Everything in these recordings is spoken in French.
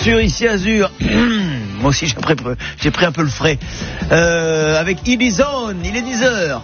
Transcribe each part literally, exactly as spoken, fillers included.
sur Ici Azur. Moi aussi j'ai pris, j'ai pris un peu le frais. Euh, avec Ibizone, il est dix heures.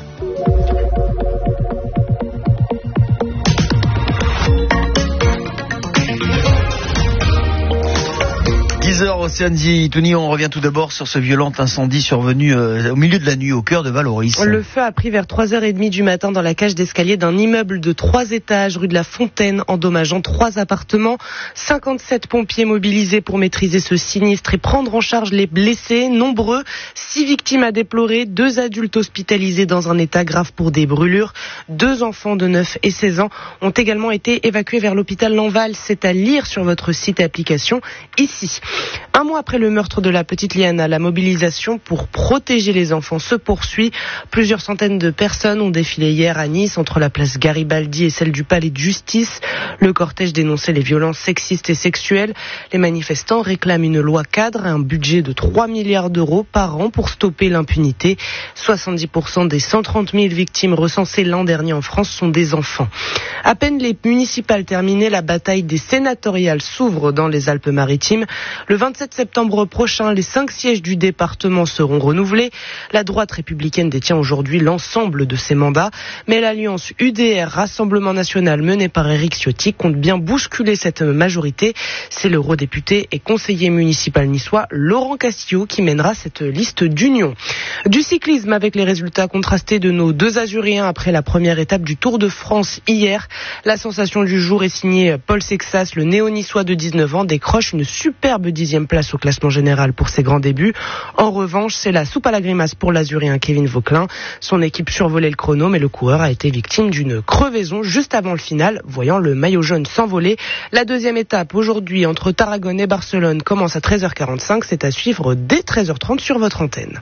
dix heures Océanie, Tony, on revient tout d'abord sur ce violent incendie survenu euh, au milieu de la nuit au cœur de Valoris. Le feu a pris vers trois heures trente du matin dans la cage d'escalier d'un immeuble de trois étages rue de la Fontaine, endommageant trois appartements. cinquante-sept pompiers mobilisés pour maîtriser ce sinistre et prendre en charge les blessés, nombreux. Six victimes à déplorer, deux adultes hospitalisés dans un état grave pour des brûlures. Deux enfants de neuf et seize ans ont également été évacués vers l'hôpital Lanval. C'est à lire sur votre site et application ici. Un mois après le meurtre de la petite Liana, la mobilisation pour protéger les enfants se poursuit. Plusieurs centaines de personnes ont défilé hier à Nice entre la place Garibaldi et celle du Palais de Justice. Le cortège dénonçait les violences sexistes et sexuelles. Les manifestants réclament une loi cadre et un budget de trois milliards d'euros par an pour stopper l'impunité. soixante-dix pour cent des cent trente mille victimes recensées l'an dernier en France sont des enfants. À peine les municipales terminées, la bataille des sénatoriales s'ouvre dans les Alpes-Maritimes. Le vingt-sept septembre prochain, les cinq sièges du département seront renouvelés. La droite républicaine détient aujourd'hui l'ensemble de ses mandats. Mais l'alliance U D R Rassemblement National menée par Éric Ciotti compte bien bousculer cette majorité. C'est l'eurodéputé et conseiller municipal niçois Laurent Castillo qui mènera cette liste d'union. Du cyclisme avec les résultats contrastés de nos deux Azuréens après la première étape du Tour de France hier. La sensation du jour est signée Paul Sexas, le néo-niçois de dix-neuf ans, décroche une superbe dixième place au classement général pour ses grands débuts. En revanche, c'est la soupe à la grimace pour l'Azuréen Kevin Vauquelin. Son équipe survolait le chrono, mais le coureur a été victime d'une crevaison juste avant le final, voyant le maillot jaune s'envoler. La deuxième étape, aujourd'hui, entre Tarragone et Barcelone, commence à treize heures quarante-cinq. C'est à suivre dès treize heures trente sur votre antenne.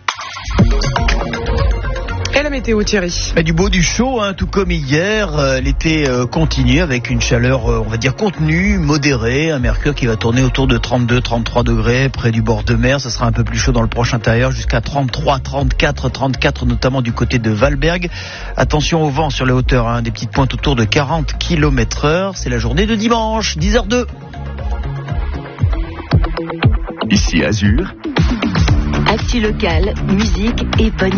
Et la météo, Thierry? Du beau, du chaud, hein, tout comme hier. Euh, l'été euh, continue avec une chaleur, euh, on va dire, contenue, modérée. Un mercure qui va tourner autour de trente-deux, trente-trois degrés près du bord de mer. Ça sera un peu plus chaud dans le proche intérieur, jusqu'à trente-trois, trente-quatre, trente-quatre, notamment du côté de Valberg. Attention au vent sur les hauteurs, hein, des petites pointes autour de quarante kilomètres heure. C'est la journée de dimanche, dix heures deux. Ici Azur. Actu local, musique et bonne